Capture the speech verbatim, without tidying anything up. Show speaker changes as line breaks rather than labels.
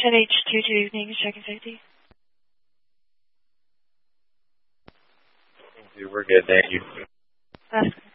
ten H two two evening, checking safety.
We're good, thank you.
That's